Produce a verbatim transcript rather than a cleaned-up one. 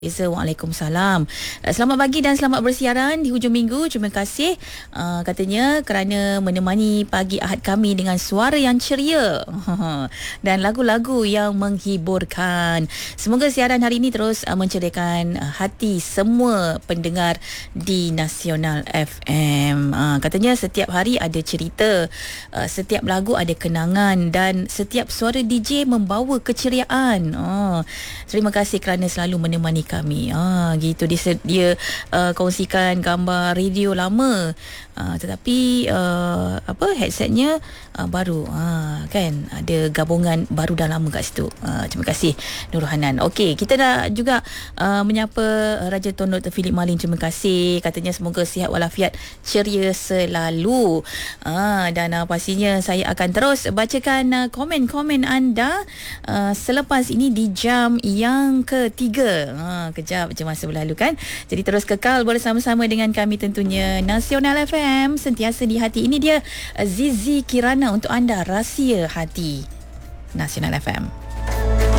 Waalaikumsalam. Selamat pagi dan selamat bersiaran di hujung minggu. Terima kasih uh, katanya kerana menemani pagi Ahad kami dengan suara yang ceria dan lagu-lagu yang menghiburkan. Semoga siaran hari ini terus uh, menceriakan uh, hati semua pendengar di Nasional F M. Uh, katanya setiap hari ada cerita, uh, setiap lagu ada kenangan dan setiap suara D J membawa keceriaan. Uh, terima kasih kerana selalu menemani kami. Ah, gitu dia, dia uh, kongsikan gambar radio lama. Uh, tetapi uh, apa headsetnya uh, baru. Ah, kan ada gabungan baru dan lama kat situ. Uh, terima kasih Nur Hanan. Okey, kita dah juga uh, menyapa Raja Tun Doktor Philip Malin. Terima kasih. Katanya semoga sihat walafiat, ceria selalu. Ah, dan uh, pastinya saya akan terus bacakan uh, komen-komen anda uh, selepas ini di jam yang ketiga. Ah, kejap je masa berlalu kan. Jadi terus kekal bersama-sama dengan kami tentunya. Nasional F M sentiasa di hati. Ini dia Zizi Kirana untuk anda, Rahsia Hati. Nasional F M.